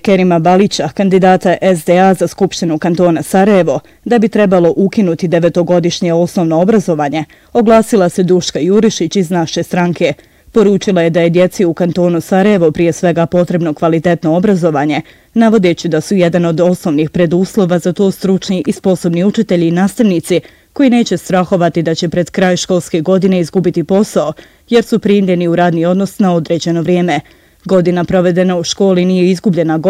Kerima Balića, kandidata SDA za Skupštinu kantona Sarajevo, da bi trebalo ukinuti 9-godišnje osnovno obrazovanje, oglasila se Duška Jurišić iz naše stranke. Poručila je da je djeci u kantonu Sarajevo prije svega potrebno kvalitetno obrazovanje, navodeći da su jedan od osnovnih preduslova za to stručni i sposobni učitelji i nastavnici koji neće strahovati da će pred kraj školske godine izgubiti posao, jer su primljeni u radni odnos na određeno vrijeme. Godina provedena u školi nije izgubljena godina,